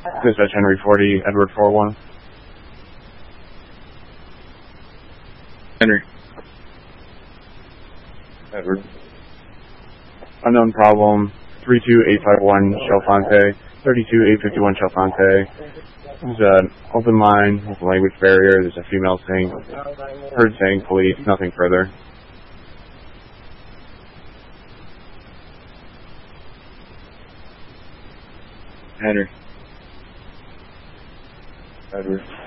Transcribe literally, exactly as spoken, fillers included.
Dispatch Henry forty, Edward four one. Henry. Edward. Unknown problem, three two eight five one Chalfonte, thirty-two eight fifty-one Chalfonte. There's an open line with a language barrier. There's a female saying, heard saying police, nothing further. Henry. Edward.